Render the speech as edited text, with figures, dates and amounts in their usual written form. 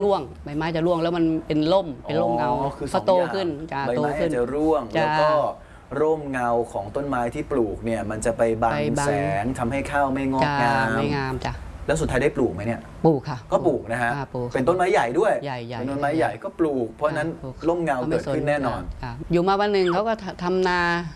ร่วงใบไม้จะร่วงแล้วมันเป็นร่มเงาพอโตขึ้นใบไม้จะร่วงแล้วก็ร่มเงาของต้นไม้ที่ปลูกเนี่ยมันจะไปบังแสงทำให้ข้าวไม่งอกงามจ้ะแล้วสุดท้ายได้ปลูกไหมเนี่ยปลูกค่ะก็ปลูกนะฮะเป็นต้นไม้ใหญ่ด้วยใหญ่เป็นต้นไม้ใหญ่ก็ปลูกเพราะนั้นร่มเงาเกิดขึ้นแน่นอนอยู่มาวันหนึ่งเขาก็ทำนา